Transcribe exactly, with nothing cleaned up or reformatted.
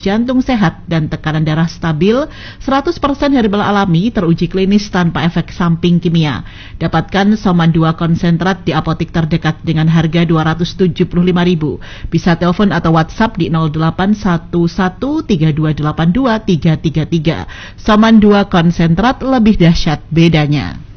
jantung sehat dan tekanan darah stabil, seratus persen herbal alami teruji klinis tanpa efek samping kimia. Dapatkan Soman dua konsentrat di apotik terdekat dengan harga dua ratus tujuh puluh lima ribu rupiah. Bisa telepon atau WhatsApp di nol delapan satu satu tiga dua delapan dua tiga tiga tiga. Soman dua konsentrat, lebih dahsyat bedanya.